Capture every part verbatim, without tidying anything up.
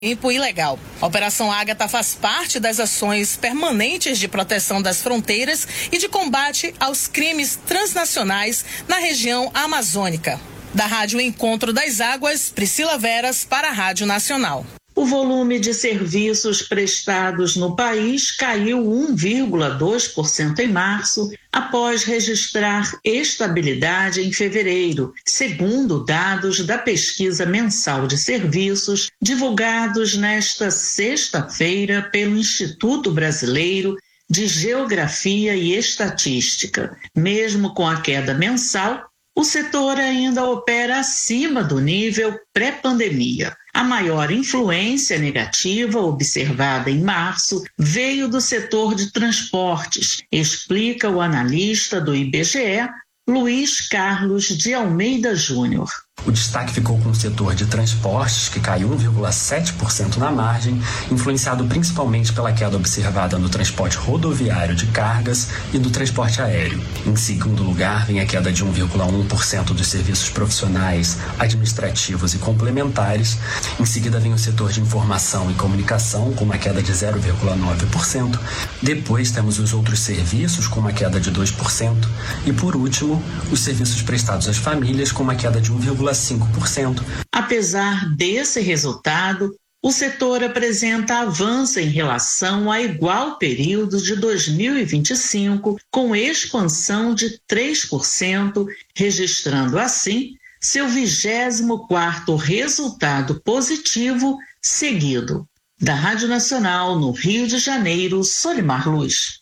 Garimpo ilegal. A Operação Ágata faz parte das ações permanentes de proteção das fronteiras e de combate aos crimes transnacionais na região amazônica. Da Rádio Encontro das Águas, Priscila Veras para a Rádio Nacional. O volume de serviços prestados no país caiu um vírgula dois por cento em março, após registrar estabilidade em fevereiro, segundo dados da pesquisa mensal de serviços divulgados nesta sexta-feira pelo Instituto Brasileiro de Geografia e Estatística. Mesmo com a queda mensal, o setor ainda opera acima do nível pré-pandemia. A maior influência negativa observada em março veio do setor de transportes, explica o analista do I B G E, Luiz Carlos de Almeida Júnior. O destaque ficou com o setor de transportes, que caiu um vírgula sete por cento na margem, influenciado principalmente pela queda observada no transporte rodoviário de cargas e do transporte aéreo. Em segundo lugar, vem a queda de um vírgula um por cento dos serviços profissionais, administrativos e complementares. Em seguida, vem o setor de informação e comunicação, com uma queda de zero vírgula nove por cento. Depois, temos os outros serviços, com uma queda de dois por cento. E, por último, os serviços prestados às famílias, com uma queda de um vírgula cinco por cento. Apesar desse resultado, o setor apresenta avanço em relação a igual período de dois mil e vinte e cinco, com expansão de três por cento, registrando assim seu vigésimo quarto resultado positivo seguido. Da Rádio Nacional, no Rio de Janeiro, Solimar Luz.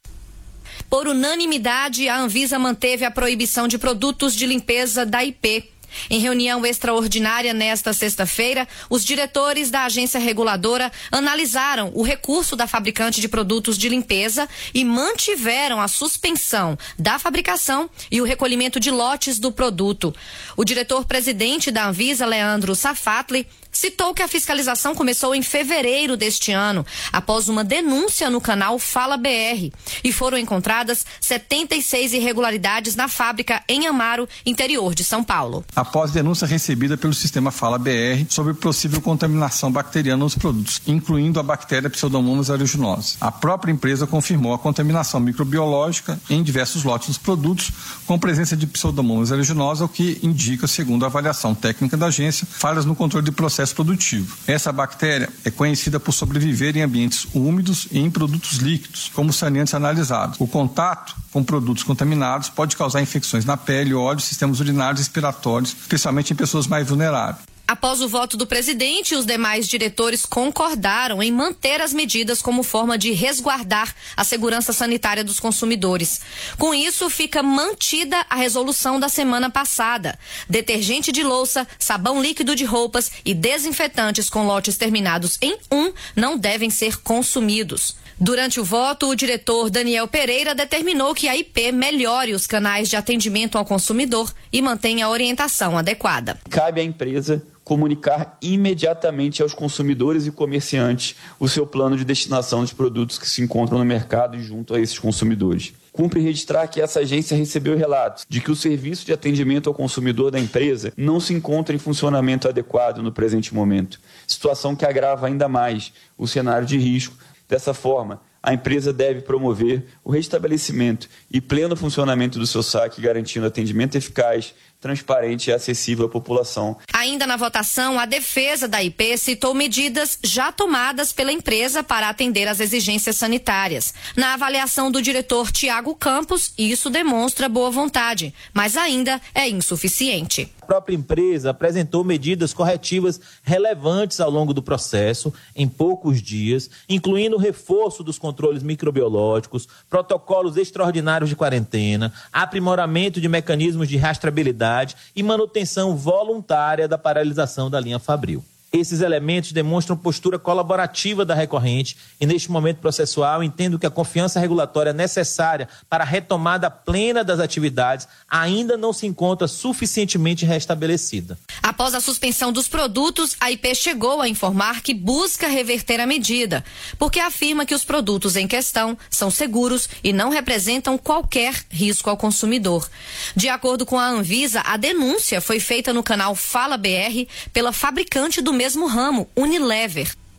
Por unanimidade, a Anvisa manteve a proibição de produtos de limpeza da I P. Em reunião extraordinária nesta sexta-feira, os diretores da agência reguladora analisaram o recurso da fabricante de produtos de limpeza e mantiveram a suspensão da fabricação e o recolhimento de lotes do produto. O diretor-presidente da Anvisa, Leandro Safatli, citou que a fiscalização começou em fevereiro deste ano, após uma denúncia no canal Fala B R, e foram encontradas setenta e seis irregularidades na fábrica em Amaro, interior de São Paulo. Após denúncia recebida pelo sistema Fala B R sobre possível contaminação bacteriana nos produtos, incluindo a bactéria Pseudomonas aeruginosa, a própria empresa confirmou a contaminação microbiológica em diversos lotes dos produtos com presença de Pseudomonas aeruginosa, o que indica, segundo a avaliação técnica da agência, falhas no controle de processo produtivo. Essa bactéria é conhecida por sobreviver em ambientes úmidos e em produtos líquidos, como saneantes analisados. O contato com produtos contaminados pode causar infecções na pele, olhos, sistemas urinários e respiratórios, especialmente em pessoas mais vulneráveis. Após o voto do presidente, os demais diretores concordaram em manter as medidas como forma de resguardar a segurança sanitária dos consumidores. Com isso, fica mantida a resolução da semana passada. Detergente de louça, sabão líquido de roupas e desinfetantes com lotes terminados em um não devem ser consumidos. Durante o voto, o diretor Daniel Pereira determinou que a I P melhore os canais de atendimento ao consumidor e mantenha a orientação adequada. Cabe à empresa comunicar imediatamente aos consumidores e comerciantes o seu plano de destinação dos produtos que se encontram no mercado e junto a esses consumidores. Cumpre registrar que essa agência recebeu relatos de que o serviço de atendimento ao consumidor da empresa não se encontra em funcionamento adequado no presente momento, situação que agrava ainda mais o cenário de risco. Dessa forma, a empresa deve promover o restabelecimento e pleno funcionamento do seu saque, garantindo atendimento eficaz, transparente e acessível à população. Ainda na votação, a defesa da I P citou medidas já tomadas pela empresa para atender às exigências sanitárias. Na avaliação do diretor Tiago Campos, isso demonstra boa vontade, mas ainda é insuficiente. A própria empresa apresentou medidas corretivas relevantes ao longo do processo, em poucos dias, incluindo o reforço dos controles microbiológicos, protocolos extraordinários de quarentena, aprimoramento de mecanismos de rastreabilidade e manutenção voluntária da paralisação da linha Fabril. Esses elementos demonstram postura colaborativa da recorrente e, neste momento processual, entendo que a confiança regulatória necessária para a retomada plena das atividades ainda não se encontra suficientemente restabelecida. Após a suspensão dos produtos, a I P chegou a informar que busca reverter a medida, porque afirma que os produtos em questão são seguros e não representam qualquer risco ao consumidor. De acordo com a Anvisa, a denúncia foi feita no canal Fala B R pela fabricante do mesmo ramo, Unilever.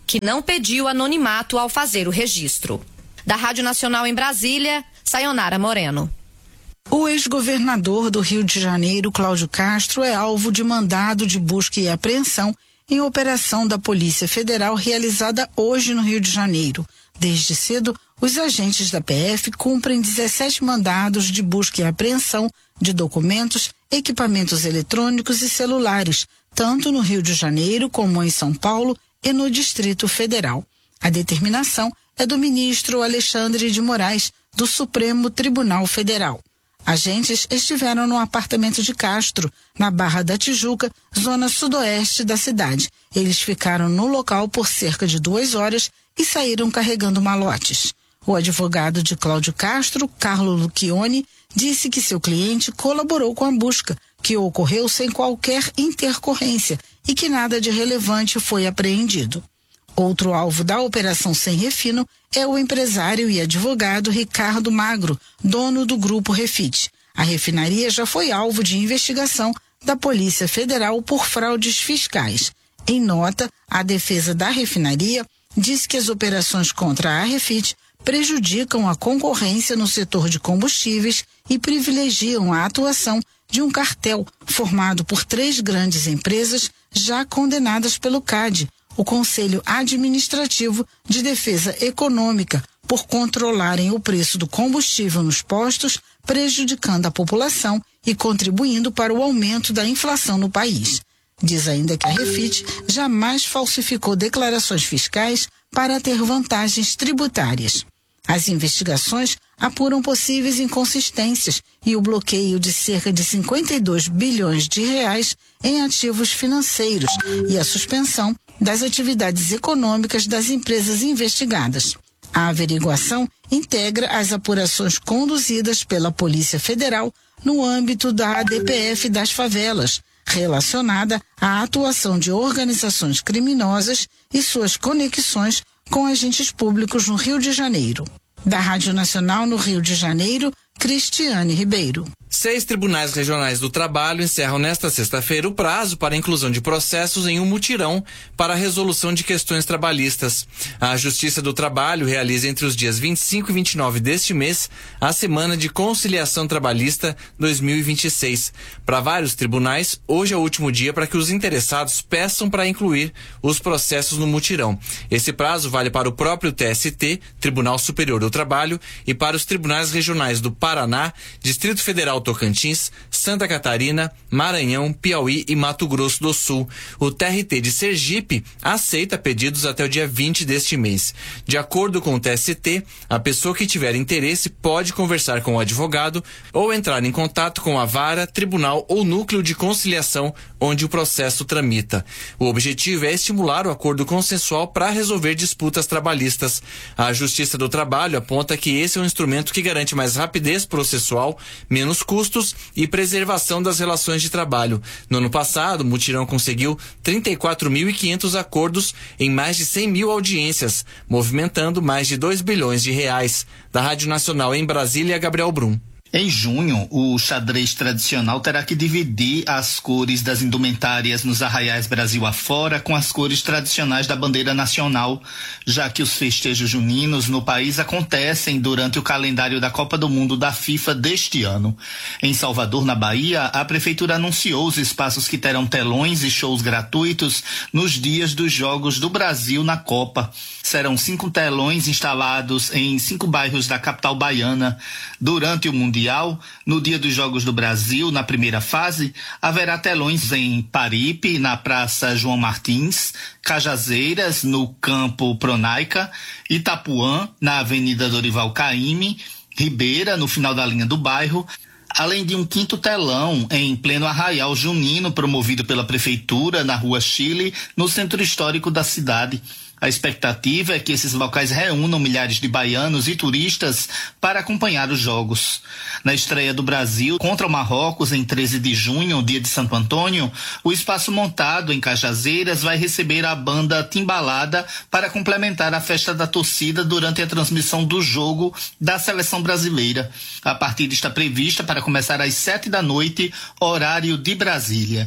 que não pediu anonimato ao fazer o registro. Da Rádio Nacional em Brasília, Sayonara Moreno. O ex-governador do Rio de Janeiro, Cláudio Castro, é alvo de mandado de busca e apreensão em operação da Polícia Federal realizada hoje no Rio de Janeiro. Desde cedo, os agentes da P F cumprem dezessete mandados de busca e apreensão de documentos, equipamentos eletrônicos e celulares, tanto no Rio de Janeiro como em São Paulo e no Distrito Federal. A determinação é do ministro Alexandre de Moraes, do Supremo Tribunal Federal. Agentes estiveram no apartamento de Castro, na Barra da Tijuca, zona sudoeste da cidade. Eles ficaram no local por cerca de duas horas e saíram carregando malotes. O advogado de Cláudio Castro, Carlo Lucchioni, disse que seu cliente colaborou com a busca, que ocorreu sem qualquer intercorrência e que nada de relevante foi apreendido. Outro alvo da Operação Sem Refino é o empresário e advogado Ricardo Magro, dono do Grupo Refit. A refinaria já foi alvo de investigação da Polícia Federal por fraudes fiscais. Em nota, a defesa da refinaria diz que as operações contra a Refit prejudicam a concorrência no setor de combustíveis e privilegiam a atuação de um cartel formado por três grandes empresas já condenadas pelo C A D, o Conselho Administrativo de Defesa Econômica, por controlarem o preço do combustível nos postos, prejudicando a população e contribuindo para o aumento da inflação no país. Diz ainda que a Refit jamais falsificou declarações fiscais para ter vantagens tributárias. As investigações apuram possíveis inconsistências e o bloqueio de cerca de cinquenta e dois bilhões de reais em ativos financeiros e a suspensão das atividades econômicas das empresas investigadas. A averiguação integra as apurações conduzidas pela Polícia Federal no âmbito da A D P F das favelas, relacionada à atuação de organizações criminosas e suas conexões com agentes públicos no Rio de Janeiro. Da Rádio Nacional no Rio de Janeiro, Cristiane Ribeiro. Seis tribunais regionais do trabalho encerram nesta sexta-feira o prazo para a inclusão de processos em um mutirão para a resolução de questões trabalhistas. A Justiça do Trabalho realiza entre os dias vinte e cinco e vinte e nove deste mês a Semana de Conciliação Trabalhista dois mil e vinte e seis. Para vários tribunais, hoje é o último dia para que os interessados peçam para incluir os processos no mutirão. Esse prazo vale para o próprio T S T, Tribunal Superior do Trabalho, e para os tribunais regionais do Paraná, Distrito Federal Tocantins, Santa Catarina, Maranhão, Piauí e Mato Grosso do Sul. O T R T de Sergipe aceita pedidos até o dia vinte deste mês. De acordo com o T S T, a pessoa que tiver interesse pode conversar com o advogado ou entrar em contato com a vara, tribunal ou núcleo de conciliação onde o processo tramita. O objetivo é estimular o acordo consensual para resolver disputas trabalhistas. A Justiça do Trabalho aponta que esse é um instrumento que garante mais rapidez processual, menos custos e preservação das relações de trabalho. No ano passado, o mutirão conseguiu trinta e quatro mil e quinhentos acordos em mais de cem mil audiências, movimentando mais de dois bilhões de reais. Da Rádio Nacional em Brasília, Gabriel Brum. Em junho, o xadrez tradicional terá que dividir as cores das indumentárias nos arraiais Brasil afora com as cores tradicionais da bandeira nacional, já que os festejos juninos no país acontecem durante o calendário da Copa do Mundo da FIFA deste ano. Em Salvador, na Bahia, a prefeitura anunciou os espaços que terão telões e shows gratuitos nos dias dos Jogos do Brasil na Copa. Serão cinco telões instalados em cinco bairros da capital baiana. Durante o Mundial, no dia dos Jogos do Brasil, na primeira fase, haverá telões em Paripe, na Praça João Martins, Cajazeiras, no Campo Pronaica, Itapuã, na Avenida Dorival Caymmi, Ribeira, no final da linha do bairro, além de um quinto telão em pleno arraial junino promovido pela Prefeitura na Rua Chile, no centro histórico da cidade. A expectativa é que esses locais reúnam milhares de baianos e turistas para acompanhar os jogos. Na estreia do Brasil contra o Marrocos, em treze de junho, dia de Santo Antônio, o espaço montado em Cajazeiras vai receber a banda Timbalada para complementar a festa da torcida durante a transmissão do jogo da seleção brasileira. A partida está prevista para começar às sete da noite, horário de Brasília.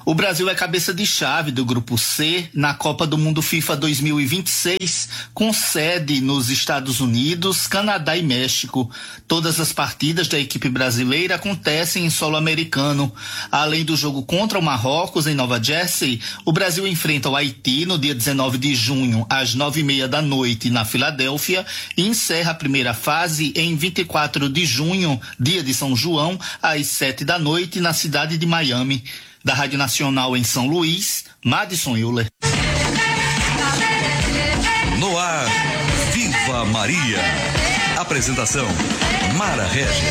O Brasil é cabeça de chave do Grupo C na Copa do Mundo FIFA dois mil e vinte e seis, com sede nos Estados Unidos, Canadá e México. Todas as partidas da equipe brasileira acontecem em solo americano. Além do jogo contra o Marrocos, em Nova Jersey, o Brasil enfrenta o Haiti no dia dezenove de junho, às nove e meia da noite, na Filadélfia, e encerra a primeira fase em vinte e quatro de junho, dia de São João, às sete da noite, na cidade de Miami. Da Rádio Nacional em São Luís, Madison Euler. No ar, Viva Maria. Apresentação, Mara Regis.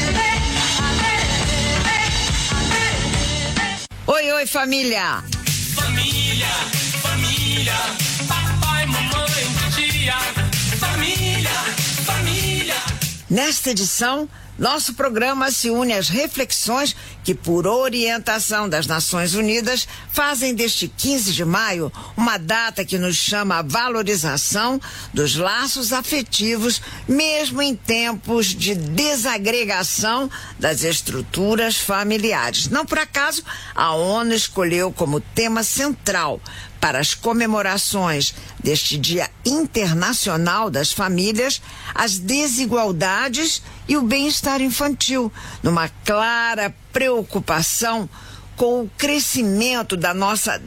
Oi, oi, família. Família, família, papai, mamãe, tia, família, família. Nesta edição, nosso programa se une às reflexões que, por orientação das Nações Unidas, fazem deste quinze de maio uma data que nos chama a valorização dos laços afetivos, mesmo em tempos de desagregação das estruturas familiares. Não por acaso, a ONU escolheu como tema central para as comemorações deste Dia Internacional das Famílias as desigualdades e o bem-estar infantil, numa clara preocupação com o crescimento da nossa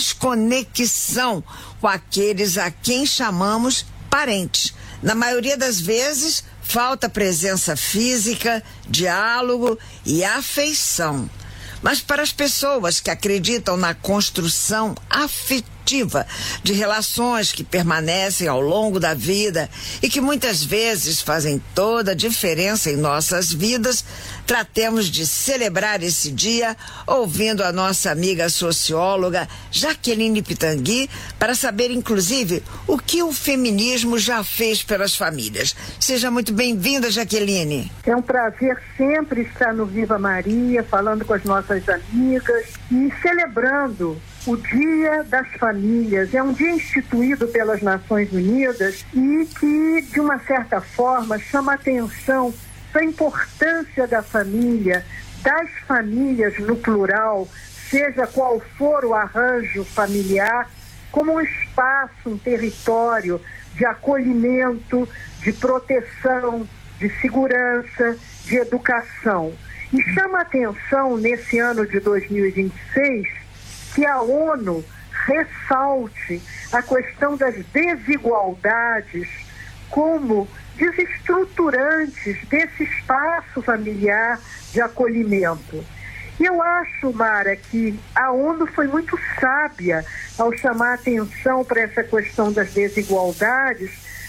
desconexão com aqueles a quem chamamos parentes. Na maioria das vezes, falta presença física, diálogo e afeição. Mas para as pessoas que acreditam na construção afetiva de relações que permanecem ao longo da vida e que muitas vezes fazem toda a diferença em nossas vidas, tratemos de celebrar esse dia ouvindo a nossa amiga socióloga Jaqueline Pitangui para saber, inclusive, o que o feminismo já fez pelas famílias. Seja muito bem-vinda, Jaqueline. É um prazer sempre estar no Viva Maria, falando com as nossas amigas e celebrando o Dia das Famílias. É um dia instituído pelas Nações Unidas e que, de uma certa forma, chama a atenção da importância da família, das famílias no plural, seja qual for o arranjo familiar, como um espaço, um território de acolhimento, de proteção, de segurança, de educação. E chama a atenção, nesse ano de dois mil e vinte e seis, que a ONU ressalte a questão das desigualdades como desestruturantes desse espaço familiar de acolhimento. E eu acho, Mara, que a ONU foi muito sábia ao chamar a atenção para essa questão das desigualdades,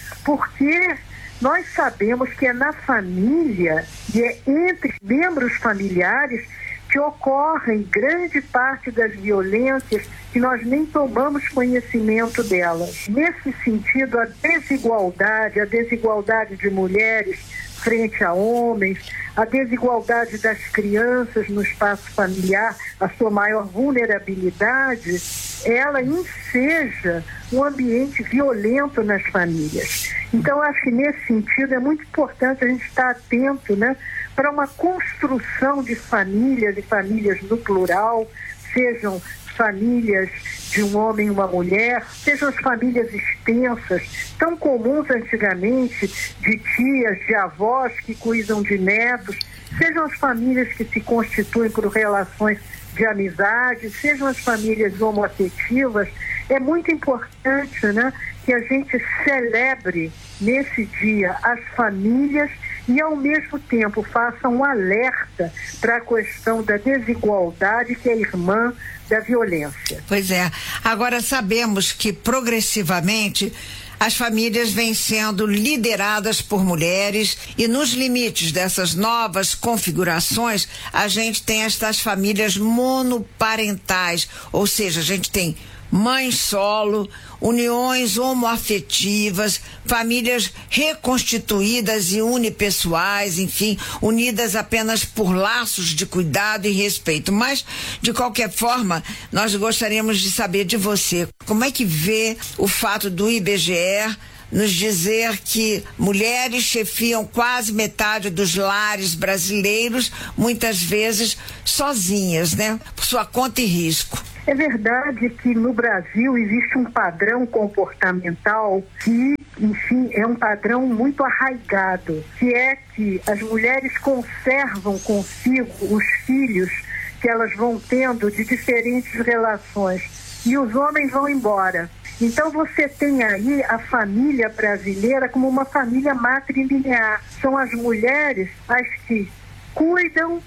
porque nós sabemos que é na família e é entre membros familiares que ocorrem grande parte das violências que nós nem tomamos conhecimento delas. Nesse sentido, a desigualdade, a desigualdade de mulheres frente a homens, a desigualdade das crianças no espaço familiar, a sua maior vulnerabilidade, ela enseja um ambiente violento nas famílias. Então, acho que nesse sentido é muito importante a gente estar atento, né, para uma construção de famílias e famílias no plural, sejam famílias de um homem e uma mulher, sejam as famílias extensas, tão comuns antigamente, de tias, de avós que cuidam de netos, sejam as famílias que se constituem por relações de amizade, sejam as famílias homoafetivas. É muito importante, né, que a gente celebre nesse dia as famílias e, ao mesmo tempo, faça um alerta para a questão da desigualdade, que é irmã da violência. Pois é. Agora sabemos que, progressivamente, as famílias vêm sendo lideradas por mulheres e, nos limites dessas novas configurações, a gente tem estas famílias monoparentais, ou seja, a gente tem mãe solo, uniões homoafetivas, famílias reconstituídas e unipessoais, enfim, unidas apenas por laços de cuidado e respeito. Mas, de qualquer forma, nós gostaríamos de saber de você, como é que vê o fato do I B G E nos dizer que mulheres chefiam quase metade dos lares brasileiros, muitas vezes sozinhas, né? Por sua conta e risco. É verdade que no Brasil existe um padrão comportamental que, enfim, é um padrão muito arraigado, que é que as mulheres conservam consigo os filhos que elas vão tendo de diferentes relações e os homens vão embora. Então você tem aí a família brasileira como uma família matrilinear. São as mulheres as que cuidam,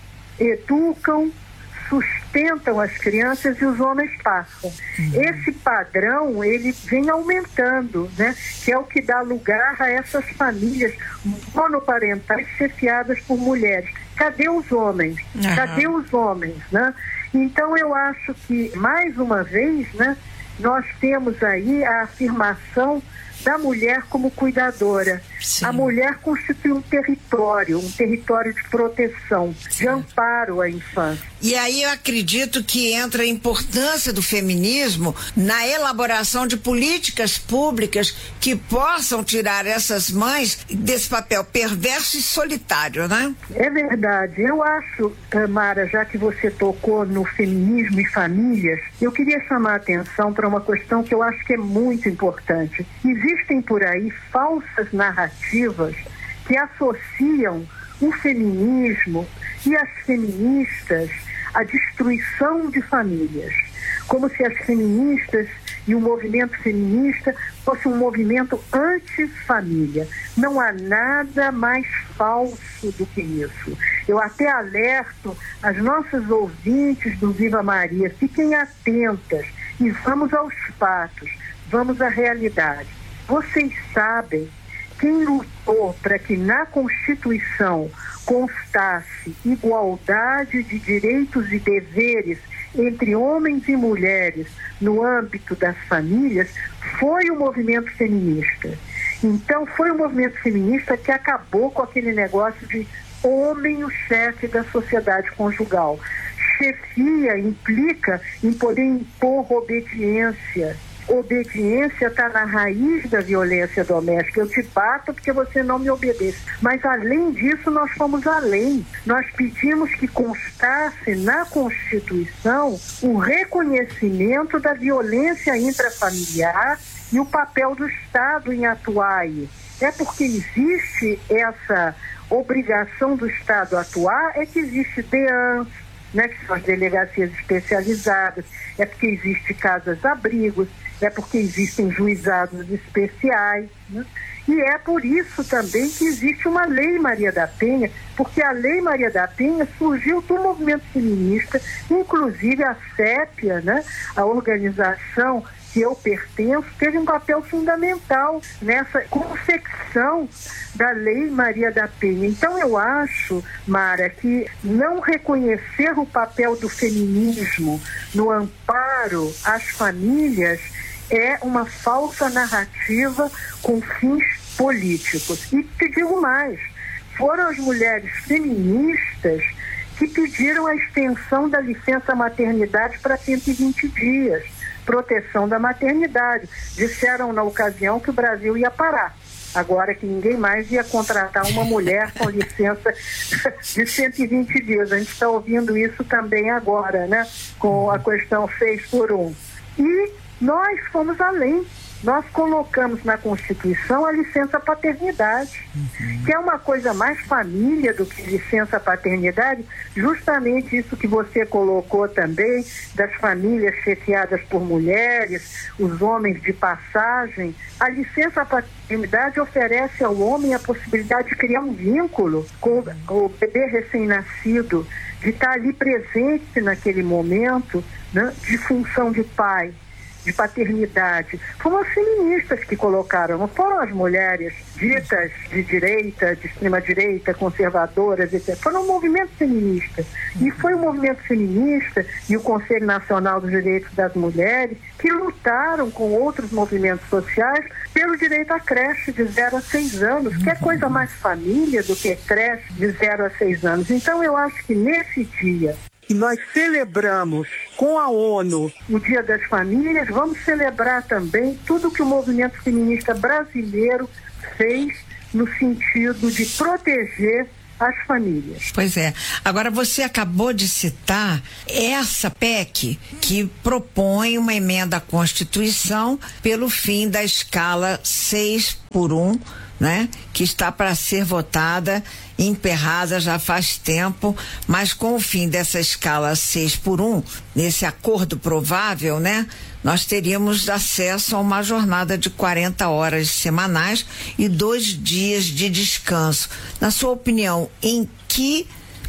educam, sustentam as crianças e os homens passam. Uhum. Esse padrão, ele vem aumentando, né? Que é o que dá lugar a essas famílias monoparentais chefiadas por mulheres. Cadê os homens? Uhum. Cadê os homens, né? Então eu acho que, mais uma vez, né, nós temos aí a afirmação da mulher como cuidadora. Sim. A mulher constitui um território, um território de proteção, de amparo à infância. E aí eu acredito que entra a importância do feminismo na elaboração de políticas públicas que possam tirar essas mães desse papel perverso e solitário, né? É verdade. Eu acho, Mara, já que você tocou no feminismo e famílias, eu queria chamar a atenção para uma questão que eu acho que é muito importante. Existem por aí falsas narrativas que associam o feminismo e as feministas à destruição de famílias, como se as feministas e o movimento feminista fosse um movimento anti-família. Não há nada mais falso do que isso. Eu até alerto as nossas ouvintes do Viva Maria, fiquem atentas e vamos aos fatos, vamos à realidade. Vocês sabem quem lutou para que na Constituição constasse igualdade de direitos e deveres entre homens e mulheres no âmbito das famílias? Foi o movimento feminista. Então foi o movimento feminista que acabou com aquele negócio de homem o chefe da sociedade conjugal. Chefia implica em poder impor obediência. Obediência está na raiz da violência doméstica. Eu te bato porque você não me obedece. Mas, além disso, nós fomos além. Nós pedimos que constasse na Constituição o reconhecimento da violência intrafamiliar e o papel do Estado em atuar aí. É porque existe essa obrigação do Estado a atuar, é que existe D E A N, né, que são as delegacias especializadas, é porque existe casas-abrigos, é porque existem juizados especiais, né? E é por isso também que existe uma Lei Maria da Penha, porque a Lei Maria da Penha surgiu do movimento feminista, inclusive a SEPIA, né, a organização que eu pertenço, teve um papel fundamental nessa confecção da Lei Maria da Penha. Então eu acho, Mara, que não reconhecer o papel do feminismo no amparo às famílias é uma falsa narrativa com fins políticos. E te digo mais, foram as mulheres feministas que pediram a extensão da licença maternidade para cento e vinte dias, proteção da maternidade. Disseram na ocasião que o Brasil ia parar. Agora que ninguém mais ia contratar uma mulher com licença de cento e vinte dias. A gente está ouvindo isso também agora, né? Com a questão seis por um. E nós fomos além. Nós colocamos na Constituição a licença paternidade, uhum. que é uma coisa mais família do que licença paternidade, justamente isso que você colocou também, das famílias chefiadas por mulheres, os homens de passagem. A licença paternidade oferece ao homem a possibilidade de criar um vínculo com o bebê recém-nascido, de estar ali presente naquele momento, né, de função de pai, de paternidade. Foram as feministas que colocaram, não foram as mulheres ditas de direita, de extrema-direita, conservadoras, etcétera. Foram o movimento feminista. E foi o movimento feminista e o Conselho Nacional dos Direitos das Mulheres que lutaram com outros movimentos sociais pelo direito à creche de zero a seis anos. Que é coisa mais família do que creche de zero a seis anos. Então eu acho que nesse dia que nós celebramos com a ONU o Dia das Famílias, vamos celebrar também tudo que o movimento feminista brasileiro fez no sentido de proteger as famílias. Pois é. Agora, você acabou de citar essa P E C que propõe uma emenda à Constituição pelo fim da escala seis por um, né? Que está para ser votada, emperrada já faz tempo, mas com o fim dessa escala seis por um, nesse acordo provável, né? Nós teríamos acesso a uma jornada de quarenta horas semanais e dois dias de descanso. Na sua opinião, em que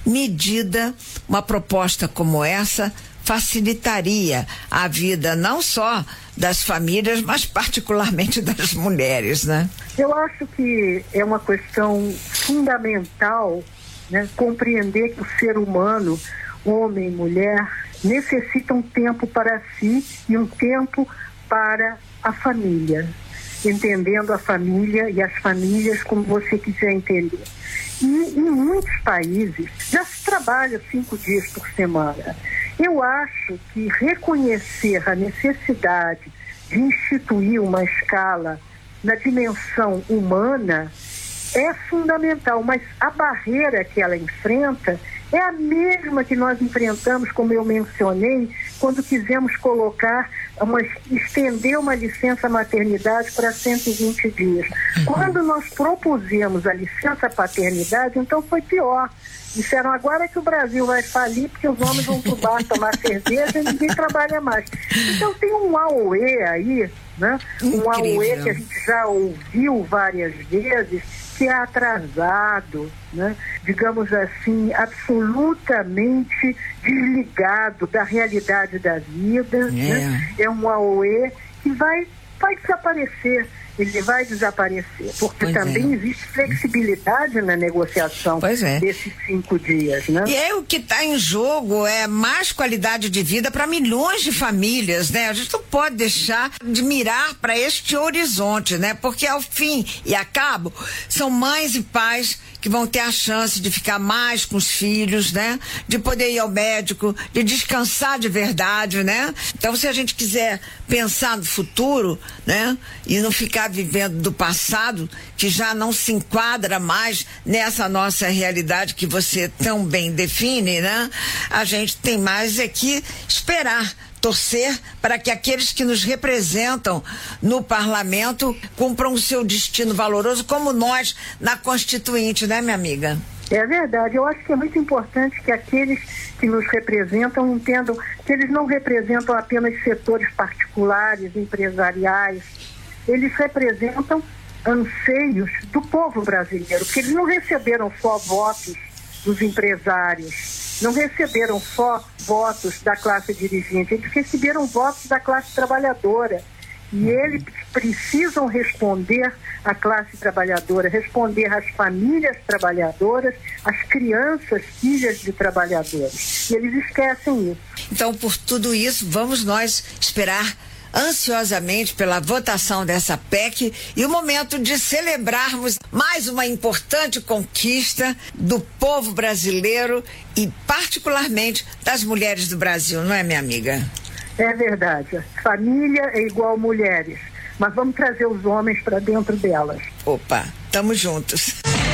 medida uma proposta como essa facilitaria a vida não só das famílias, mas particularmente das mulheres, né? Eu acho que é uma questão fundamental, né, compreender que o ser humano, homem e mulher, necessita um tempo para si e um tempo para a família, entendendo a família e as famílias como você quiser entender. E em muitos países já se trabalha cinco dias por semana. Eu acho que reconhecer a necessidade de instituir uma escala na dimensão humana é fundamental, mas a barreira que ela enfrenta é a mesma que nós enfrentamos, como eu mencionei, quando quisemos colocar, uma, estender uma licença maternidade para cento e vinte dias. Uhum. Quando nós propusemos a licença paternidade, então foi pior. Disseram, agora é que o Brasil vai falir porque os homens vão pro bar tomar cerveja e ninguém trabalha mais. Então tem um auê aí, né? Um auê que a gente já ouviu várias vezes, que é atrasado, né? Digamos assim, absolutamente desligado da realidade da vida. É, né? É um auê que vai, vai desaparecer. Ele vai desaparecer, porque pois também é. existe flexibilidade na negociação é. desses cinco dias, né? E aí o que está em jogo é mais qualidade de vida para milhões de famílias, né? A gente não pode deixar de mirar para este horizonte, né? Porque ao fim e a cabo, são mães e pais que vão ter a chance de ficar mais com os filhos, né? De poder ir ao médico, de descansar de verdade, né? Então, se a gente quiser pensar no futuro, né? E não ficar vivendo do passado, que já não se enquadra mais nessa nossa realidade que você tão bem define, né? A gente tem mais é que esperar, torcer para que aqueles que nos representam no parlamento cumpram o seu destino valoroso, como nós na Constituinte, né, minha amiga? É verdade. Eu acho que é muito importante que aqueles que nos representam entendam que eles não representam apenas setores particulares, empresariais. Eles representam anseios do povo brasileiro, porque eles não receberam só votos dos empresários, não receberam só votos da classe dirigente, eles receberam votos da classe trabalhadora. E eles precisam responder à classe trabalhadora, responder às famílias trabalhadoras, às crianças, filhas de trabalhadores. E eles esquecem isso. Então, por tudo isso, vamos nós esperar ansiosamente pela votação dessa P E C e o momento de celebrarmos mais uma importante conquista do povo brasileiro e particularmente das mulheres do Brasil, não é, minha amiga? É verdade. Família é igual mulheres, mas vamos trazer os homens para dentro delas. Opa, tamo juntos.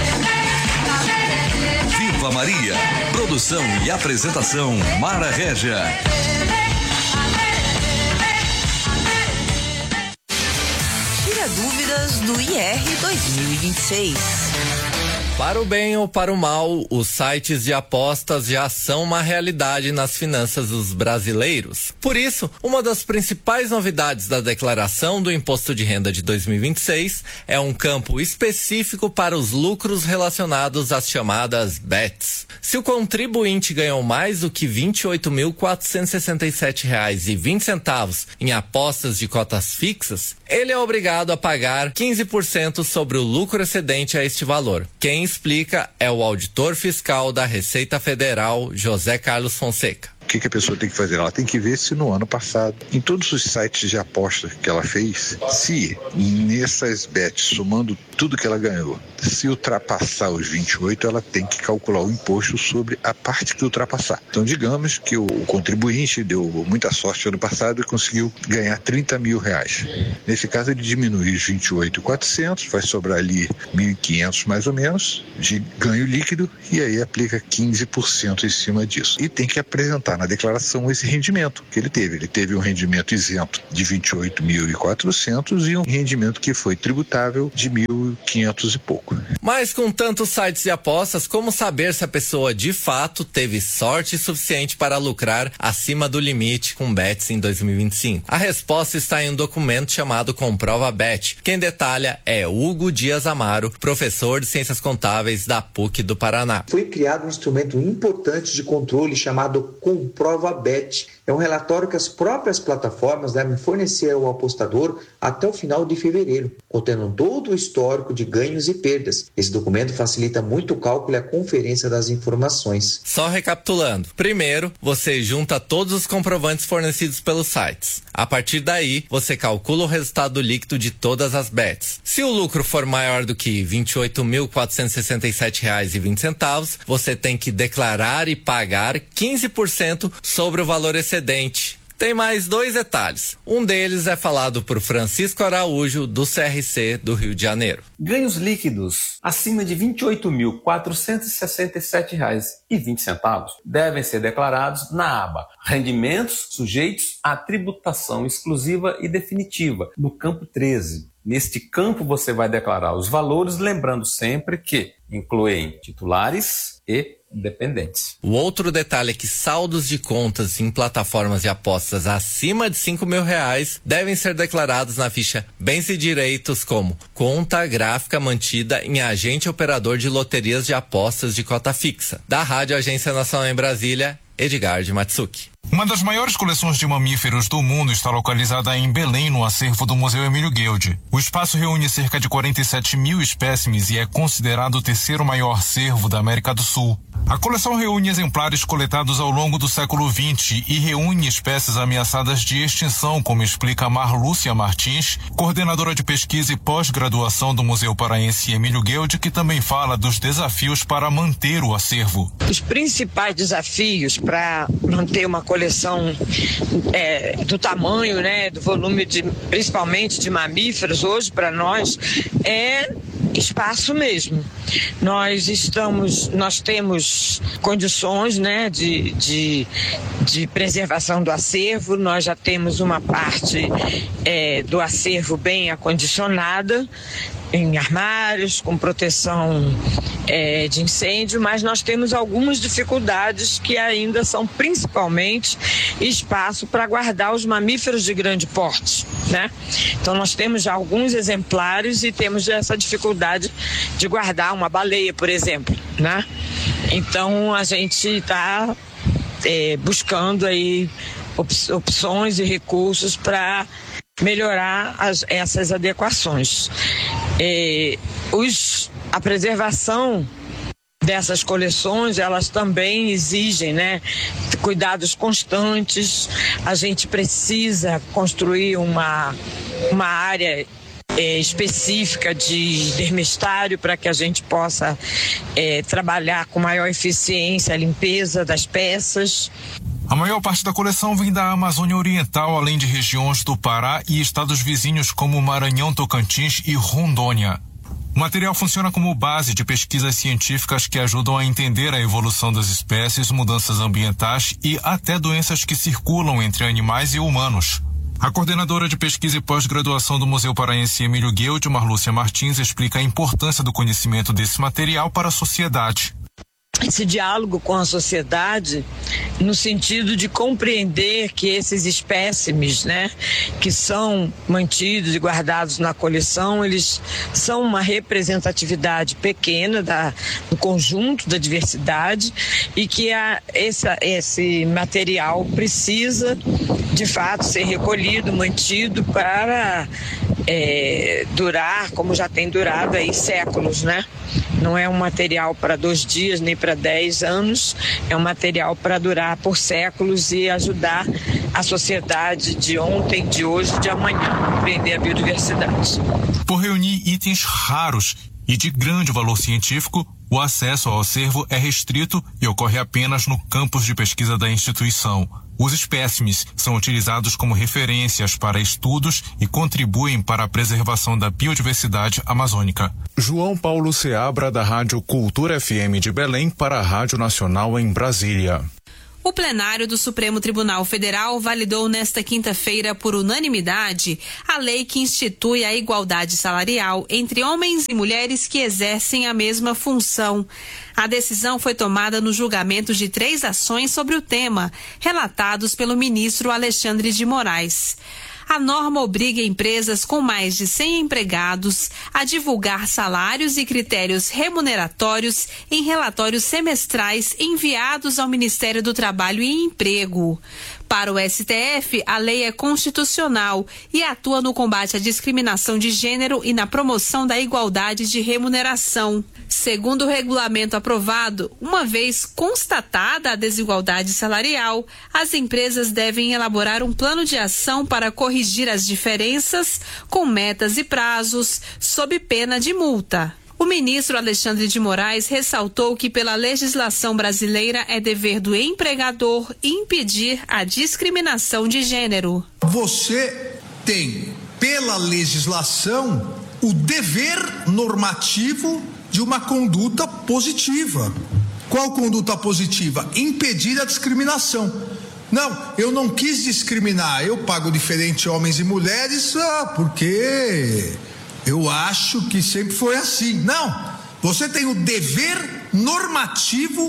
Viva Maria. Produção e apresentação Mara Régia. Tira dúvidas do I R dois mil e vinte e seis. Para o bem ou para o mal, os sites de apostas já são uma realidade nas finanças dos brasileiros. Por isso, uma das principais novidades da declaração do Imposto de Renda de dois mil e vinte e seis é um campo específico para os lucros relacionados às chamadas bets. Se o contribuinte ganhou mais do que vinte e oito mil quatrocentos e sessenta e sete reais e vinte centavos em apostas de cotas fixas, ele é obrigado a pagar quinze por cento sobre o lucro excedente a este valor. Quem explica é o auditor fiscal da Receita Federal, José Carlos Fonseca. O que, que a pessoa tem que fazer? Ela tem que ver se no ano passado, em todos os sites de aposta que ela fez, se nessas bets, somando tudo que ela ganhou, se ultrapassar os vinte e oito, ela tem que calcular o imposto sobre a parte que ultrapassar. Então, digamos que o contribuinte deu muita sorte ano passado e conseguiu ganhar trinta mil reais. Nesse caso, ele diminui os vinte e oito mil e quatrocentos, vai sobrar ali mil e quinhentos mais ou menos de ganho líquido e aí aplica quinze por cento em cima disso. E tem que apresentar na declaração esse rendimento que ele teve. Ele teve um rendimento isento de vinte e oito mil e quatrocentos e um rendimento que foi tributável de mil e quinhentos e pouco. Mas com tantos sites de apostas, como saber se a pessoa de fato teve sorte suficiente para lucrar acima do limite com bets em dois mil e vinte e cinco? A resposta está em um documento chamado Comprova Bet. Quem detalha é Hugo Dias Amaro, professor de Ciências Contábeis da P U C do Paraná. Foi criado um instrumento importante de controle chamado Comprova Bet. É um relatório que as próprias plataformas devem fornecer ao apostador até o final de fevereiro, contendo todo o histórico de ganhos e perdas. Esse documento facilita muito o cálculo e a conferência das informações. Só recapitulando. Primeiro, você junta todos os comprovantes fornecidos pelos sites. A partir daí, você calcula o resultado líquido de todas as bets. Se o lucro for maior do que vinte e oito mil quatrocentos e sessenta e sete reais e vinte centavos, você tem que declarar e pagar quinze por cento sobre o valor excedente. Tem mais dois detalhes. Um deles é falado por Francisco Araújo, do C R C do Rio de Janeiro. Ganhos líquidos acima de vinte e oito mil quatrocentos e sessenta e sete reais e vinte centavos devem ser declarados na aba Rendimentos sujeitos à tributação exclusiva e definitiva, no campo treze. Neste campo você vai declarar os valores, lembrando sempre que incluem titulares e dependentes. O outro detalhe é que saldos de contas em plataformas de apostas acima de cinco mil reais devem ser declarados na ficha Bens e Direitos como conta gráfica mantida em agente operador de loterias de apostas de cota fixa. Da Rádio Agência Nacional em Brasília, Edgar de Matsuki. Uma das maiores coleções de mamíferos do mundo está localizada em Belém, no acervo do Museu Emílio Gueldi. O espaço reúne cerca de quarenta e sete mil espécimes e é considerado o terceiro maior acervo da América do Sul. A coleção reúne exemplares coletados ao longo do século vinte e reúne espécies ameaçadas de extinção, como explica Marlúcia Martins, coordenadora de pesquisa e pós-graduação do Museu Paraense Emílio Gueldi, que também fala dos desafios para manter o acervo. Os principais desafios para manter uma coleção é, do tamanho, né, do volume, de, principalmente de mamíferos, hoje para nós, é espaço mesmo. Nós estamos, nós temos condições, né, de, de, de preservação do acervo. Nós já temos uma parte é, do acervo bem acondicionada, em armários, com proteção é, de incêndio, mas nós temos algumas dificuldades que ainda são principalmente espaço para guardar os mamíferos de grande porte, né? Então nós temos já alguns exemplares e temos essa dificuldade de guardar uma baleia, por exemplo, né? Então a gente está é, buscando aí op- opções e recursos para melhorar as, essas adequações. É, os, a preservação dessas coleções, elas também exigem, né, cuidados constantes. A gente precisa construir uma, uma área é, específica de dermestário para que a gente possa é, trabalhar com maior eficiência a limpeza das peças. A maior parte da coleção vem da Amazônia Oriental, além de regiões do Pará e estados vizinhos como Maranhão, Tocantins e Rondônia. O material funciona como base de pesquisas científicas que ajudam a entender a evolução das espécies, mudanças ambientais e até doenças que circulam entre animais e humanos. A coordenadora de pesquisa e pós-graduação do Museu Paraense Emílio Gueldi, Marlúcia Martins, explica a importância do conhecimento desse material para a sociedade. Esse diálogo com a sociedade no sentido de compreender que esses espécimes, né, que são mantidos e guardados na coleção, eles são uma representatividade pequena da, do conjunto da diversidade e que a, essa, esse material precisa, de fato, ser recolhido, mantido para é, durar como já tem durado aí séculos, né? Não é um material para dois dias nem para dez anos, é um material para durar por séculos e ajudar a sociedade de ontem, de hoje e de amanhã a compreender a biodiversidade. Por reunir itens raros e de grande valor científico, o acesso ao acervo é restrito e ocorre apenas no campus de pesquisa da instituição. Os espécimes são utilizados como referências para estudos e contribuem para a preservação da biodiversidade amazônica. João Paulo Seabra, da Rádio Cultura F M de Belém, para a Rádio Nacional em Brasília. O plenário do Supremo Tribunal Federal validou nesta quinta-feira, por unanimidade, a lei que institui a igualdade salarial entre homens e mulheres que exercem a mesma função. A decisão foi tomada no julgamento de três ações sobre o tema, relatados pelo ministro Alexandre de Moraes. A norma obriga empresas com mais de cem empregados a divulgar salários e critérios remuneratórios em relatórios semestrais enviados ao Ministério do Trabalho e Emprego. Para o S T F, a lei é constitucional e atua no combate à discriminação de gênero e na promoção da igualdade de remuneração. Segundo o regulamento aprovado, uma vez constatada a desigualdade salarial, as empresas devem elaborar um plano de ação para corrigir as diferenças, com metas e prazos, sob pena de multa. O ministro Alexandre de Moraes ressaltou que, pela legislação brasileira, é dever do empregador impedir a discriminação de gênero. Você tem, pela legislação, o dever normativo de uma conduta positiva. Qual conduta positiva? Impedir a discriminação. Não, eu não quis discriminar, eu pago diferente homens e mulheres, ah, porque eu acho que sempre foi assim. Não, você tem o dever normativo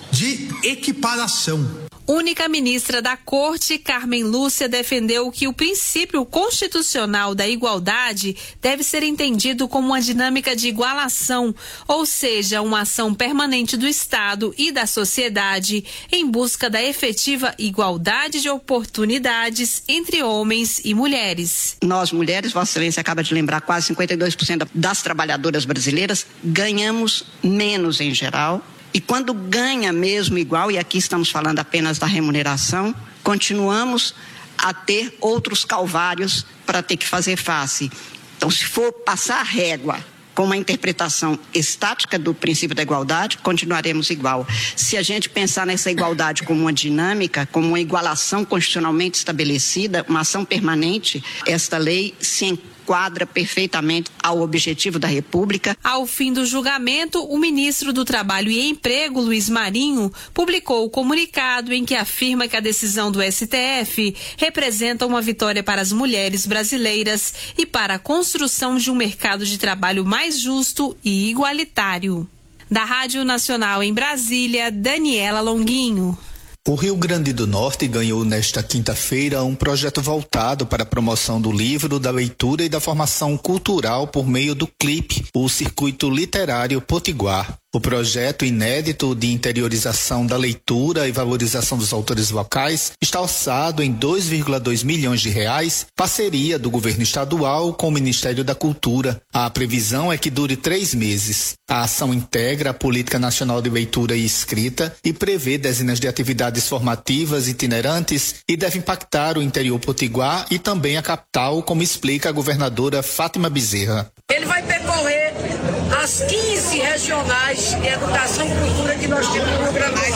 de equiparação. Única ministra da Corte, Carmen Lúcia, defendeu que o princípio constitucional da igualdade deve ser entendido como uma dinâmica de igualação, ou seja, uma ação permanente do Estado e da sociedade em busca da efetiva igualdade de oportunidades entre homens e mulheres. Nós, mulheres, Vossa Excelência acaba de lembrar, quase cinquenta e dois por cento das trabalhadoras brasileiras ganhamos menos em geral. E quando ganha mesmo igual, e aqui estamos falando apenas da remuneração, continuamos a ter outros calvários para ter que fazer face. Então, se for passar a régua com uma interpretação estática do princípio da igualdade, continuaremos igual. Se a gente pensar nessa igualdade como uma dinâmica, como uma igualação constitucionalmente estabelecida, uma ação permanente, esta lei se enquadra perfeitamente ao objetivo da República. Ao fim do julgamento, o ministro do Trabalho e Emprego, Luiz Marinho, publicou o comunicado em que afirma que a decisão do S T F representa uma vitória para as mulheres brasileiras e para a construção de um mercado de trabalho mais justo e igualitário. Da Rádio Nacional em Brasília, Daniela Longuinho. O Rio Grande do Norte ganhou nesta quinta-feira um projeto voltado para a promoção do livro, da leitura e da formação cultural por meio do C L I P, o Circuito Literário Potiguar. O projeto inédito de interiorização da leitura e valorização dos autores locais está orçado em dois vírgula dois milhões de reais, parceria do governo estadual com o Ministério da Cultura. A previsão é que dure três meses. A ação integra a Política Nacional de Leitura e Escrita e prevê dezenas de atividades formativas itinerantes e deve impactar o interior potiguar e também a capital, como explica a governadora Fátima Bezerra. Ele vai percorrer as quinze regionais de educação e cultura que nós temos no Rio Grande do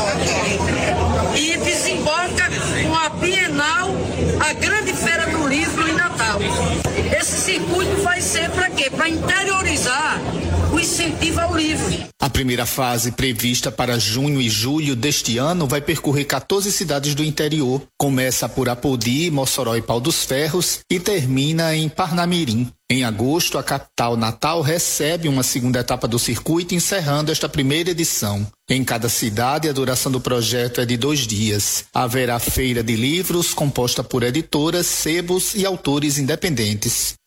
Norte. E desemboca com a Bienal, a Grande Feira do Livro em Natal. Esse circuito vai ser para quê? Para interiorizar o incentivo ao livro. A primeira fase, prevista para junho e julho deste ano, vai percorrer quatorze cidades do interior. Começa por Apodi, Mossoró e Pau dos Ferros e termina em Parnamirim. Em agosto, a capital Natal recebe uma segunda etapa do circuito, encerrando esta primeira edição. Em cada cidade, a duração do projeto é de dois dias. Haverá feira de livros composta por editoras, sebos e autores independentes.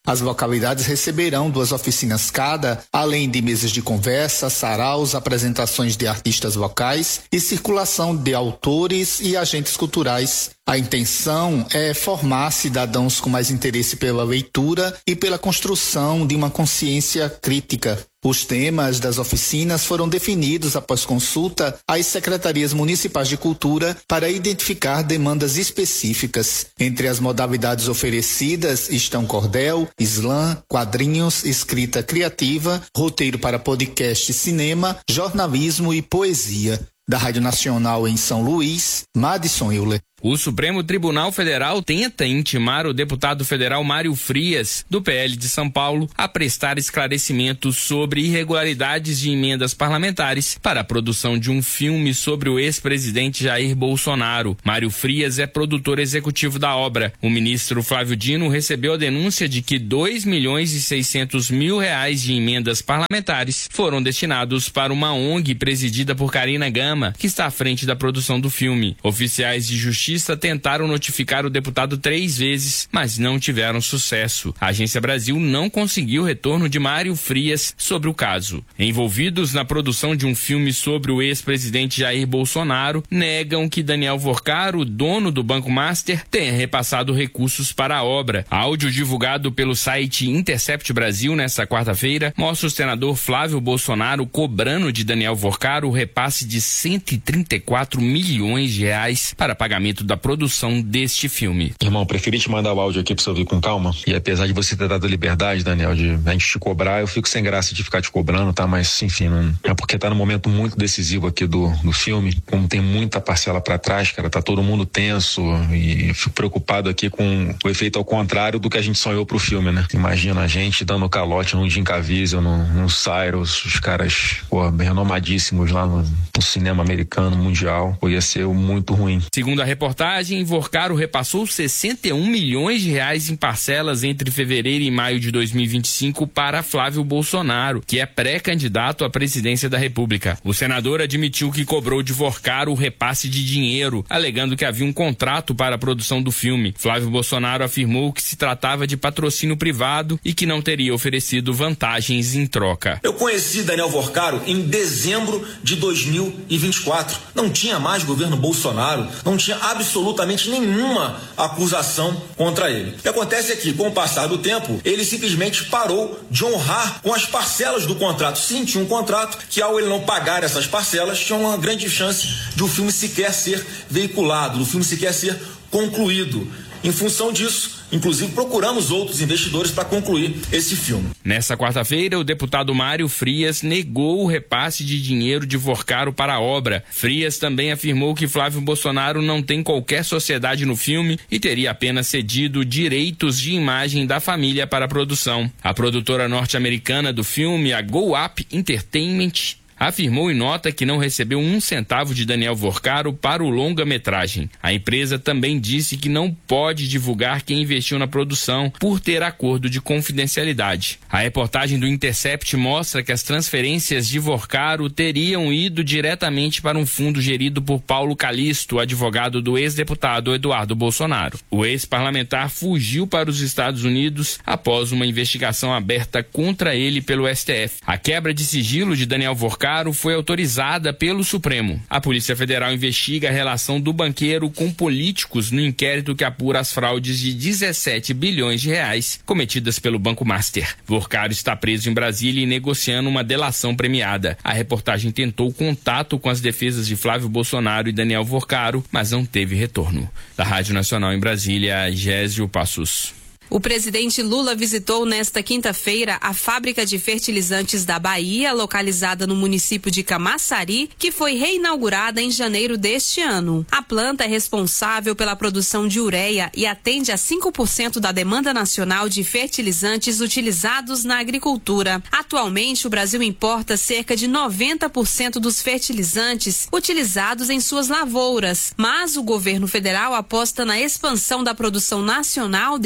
As localidades receberão duas oficinas cada, além de mesas de conversa, saraus, apresentações de artistas locais e circulação de autores e agentes culturais. A intenção é formar cidadãos com mais interesse pela leitura e pela construção de uma consciência crítica. Os temas das oficinas foram definidos após consulta às secretarias municipais de cultura para identificar demandas específicas. Entre as modalidades oferecidas estão cordel, slam, quadrinhos, escrita criativa, roteiro para podcast, cinema, jornalismo e poesia. Da Rádio Nacional em São Luís, Madison Euler. O Supremo Tribunal Federal tenta intimar o deputado federal Mário Frias, do P L de São Paulo, a prestar esclarecimentos sobre irregularidades de emendas parlamentares para a produção de um filme sobre o ex-presidente Jair Bolsonaro. Mário Frias é produtor executivo da obra. O ministro Flávio Dino recebeu a denúncia de que dois milhões e seiscentos mil reais de emendas parlamentares foram destinados para uma O N G presidida por Karina Gama, que está à frente da produção do filme. Oficiais de justiça tentaram notificar o deputado três vezes, mas não tiveram sucesso. A Agência Brasil não conseguiu retorno de Mário Frias sobre o caso. Envolvidos na produção de um filme sobre o ex-presidente Jair Bolsonaro, negam que Daniel Vorcaro, dono do Banco Master, tenha repassado recursos para a obra. Áudio divulgado pelo site Intercept Brasil nesta quarta-feira mostra o senador Flávio Bolsonaro cobrando de Daniel Vorcaro o repasse de cento e trinta e quatro milhões de reais para pagamento da produção deste filme. Irmão, preferi te mandar o áudio aqui pra você ouvir com calma. E apesar de você ter dado liberdade, Daniel, de a gente te cobrar, eu fico sem graça de ficar te cobrando, tá? Mas, enfim, não... é porque tá num momento muito decisivo aqui do, do filme. Como tem muita parcela pra trás, cara, tá todo mundo tenso e fico preocupado aqui com o efeito ao contrário do que a gente sonhou pro filme, né? Imagina a gente dando calote num Jim Caviezel, num, num Cyrus, os caras, pô, renomadíssimos lá no, no cinema americano, mundial. Pô, ia ser muito ruim. Segundo a reportagem, Vorcaro repassou sessenta e um milhões de reais em parcelas entre fevereiro e maio de dois mil e vinte e cinco para Flávio Bolsonaro, que é pré-candidato à presidência da República. O senador admitiu que cobrou de Vorcaro o repasse de dinheiro, alegando que havia um contrato para a produção do filme. Flávio Bolsonaro afirmou que se tratava de patrocínio privado e que não teria oferecido vantagens em troca. Eu conheci Daniel Vorcaro em dezembro de dois mil e vinte e quatro. Não tinha mais governo Bolsonaro, não tinha absolutamente nenhuma acusação contra ele. O que acontece é que, com o passar do tempo, ele simplesmente parou de honrar com as parcelas do contrato. Sim, tinha um contrato que, ao ele não pagar essas parcelas, tinha uma grande chance de o filme sequer ser veiculado, do filme sequer ser concluído. Em função disso, inclusive, procuramos outros investidores para concluir esse filme. Nessa quarta-feira, o deputado Mário Frias negou o repasse de dinheiro de Vorcaro para a obra. Frias também afirmou que Flávio Bolsonaro não tem qualquer sociedade no filme e teria apenas cedido direitos de imagem da família para a produção. A produtora norte-americana do filme, a Go Up Entertainment, afirmou em nota que não recebeu um centavo de Daniel Vorcaro para o longa-metragem. A empresa também disse que não pode divulgar quem investiu na produção por ter acordo de confidencialidade. A reportagem do Intercept mostra que as transferências de Vorcaro teriam ido diretamente para um fundo gerido por Paulo Calixto, advogado do ex-deputado Eduardo Bolsonaro. O ex-parlamentar fugiu para os Estados Unidos após uma investigação aberta contra ele pelo S T F. A quebra de sigilo de Daniel Vorcaro foi autorizada pelo Supremo. A Polícia Federal investiga a relação do banqueiro com políticos no inquérito que apura as fraudes de dezessete bilhões de reais cometidas pelo Banco Master. Vorcaro está preso em Brasília e negociando uma delação premiada. A reportagem tentou contato com as defesas de Flávio Bolsonaro e Daniel Vorcaro, mas não teve retorno. Da Rádio Nacional em Brasília, Gésio Passos. O presidente Lula visitou nesta quinta-feira a fábrica de fertilizantes da Bahia, localizada no município de Camaçari, que foi reinaugurada em janeiro deste ano. A planta é responsável pela produção de ureia e atende a cinco por cento da demanda nacional de fertilizantes utilizados na agricultura. Atualmente, o Brasil importa cerca de noventa por cento dos fertilizantes utilizados em suas lavouras, mas o governo federal aposta na expansão da produção nacional desses insumos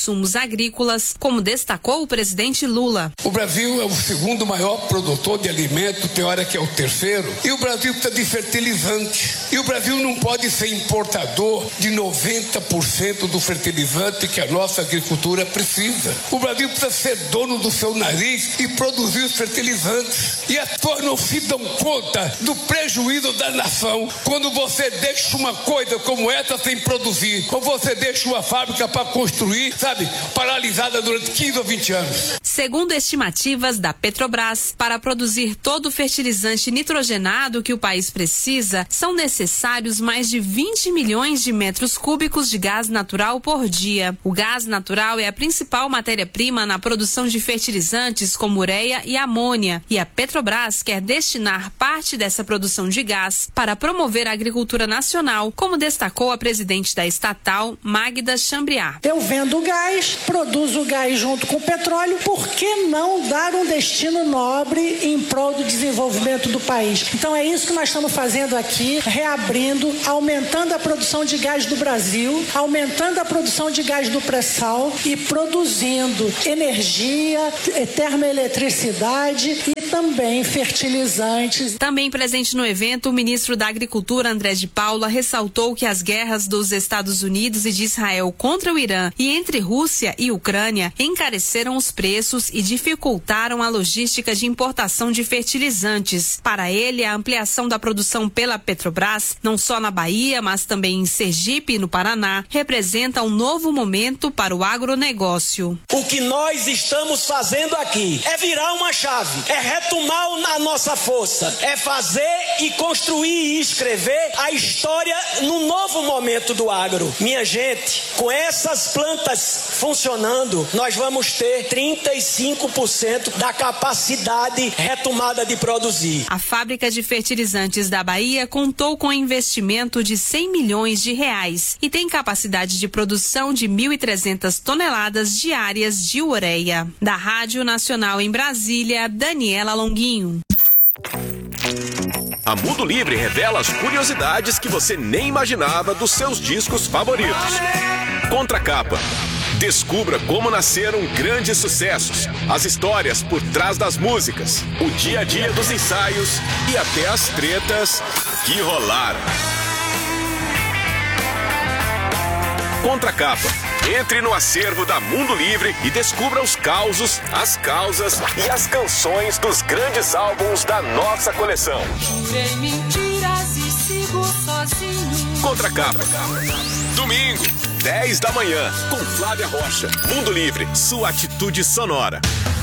insumos agrícolas, como destacou o presidente Lula. O Brasil é o segundo maior produtor de alimento, tem hora que é o terceiro, e o Brasil precisa de fertilizante. E o Brasil não pode ser importador de noventa por cento do fertilizante que a nossa agricultura precisa. O Brasil precisa ser dono do seu nariz e produzir os fertilizantes. E as pessoas não se dão conta do prejuízo da nação quando você deixa uma coisa como essa sem produzir, ou você deixa uma fábrica para construir, sabe, paralisada durante quinze ou vinte anos. Segundo estimativas da Petrobras, para produzir todo o fertilizante nitrogenado que o país precisa, são necessários mais de vinte milhões de metros cúbicos de gás natural por dia. O gás natural é a principal matéria-prima na produção de fertilizantes como ureia e amônia, e a Petrobras quer destinar parte dessa produção de gás para promover a agricultura nacional, como destacou a presidente da estatal, Magda Chambriard. Eu vendo gás, produzo o gás junto com o petróleo, por que não dar um destino nobre em prol do desenvolvimento do país? Então é isso que nós estamos fazendo aqui, reabrindo, aumentando a produção de gás do Brasil, aumentando a produção de gás do pré-sal e produzindo energia, termoeletricidade e também fertilizantes. Também presente no evento, o ministro da Agricultura, André de Paula, ressaltou que as guerras dos Estados Unidos e de Israel contra o Irã e entre Rússia e Ucrânia encareceram os preços e dificultaram a logística de importação de fertilizantes. Para ele, a ampliação da produção pela Petrobras, não só na Bahia, mas também em Sergipe e no Paraná, representa um novo momento para o agronegócio. O que nós estamos fazendo aqui é virar uma chave, é retomar a nossa força, é fazer e construir e escrever a história no novo momento do agro. Minha gente, com essas plantas funcionando, nós vamos ter trinta e cinco por cento da capacidade retomada de produzir. A fábrica de fertilizantes da Bahia contou com investimento de cem milhões de reais e tem capacidade de produção de mil e trezentas toneladas diárias de ureia. Da Rádio Nacional em Brasília, Daniela Longuinho. A Mundo Livre revela as curiosidades que você nem imaginava dos seus discos favoritos. Contracapa. Descubra como nasceram grandes sucessos, as histórias por trás das músicas, o dia a dia dos ensaios e até as tretas que rolaram. Contracapa. Entre no acervo da Mundo Livre e descubra os causos, as causas e as canções dos grandes álbuns da nossa coleção. Jurei mentiras e sigo sozinho. Contracapa. Domingo, dez da manhã, com Flávia Rocha. Mundo Livre, sua atitude sonora.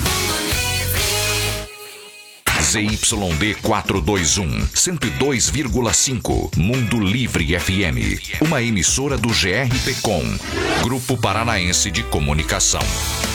Z Y D quatrocentos e vinte e um, cento e dois vírgula cinco, Mundo Livre F M, uma emissora do G R P Com, Grupo Paranaense de Comunicação.